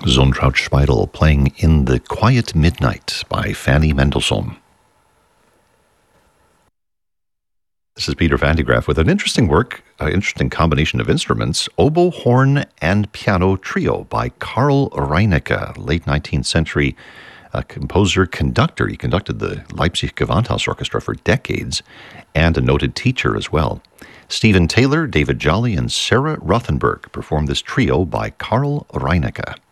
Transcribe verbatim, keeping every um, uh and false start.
Zontraut Speidel playing In the Quiet Midnight by Fanny Mendelssohn. This is Peter Van de Graaff with an interesting work, an interesting combination of instruments, oboe, horn, and piano trio by Karl Reinecke, late nineteenth century uh, composer, conductor. He conducted the Leipzig Gewandhaus Orchestra for decades, and a noted teacher as well. Stephen Taylor, David Jolly, and Sarah Rothenberg performed this trio by Karl Reinecke.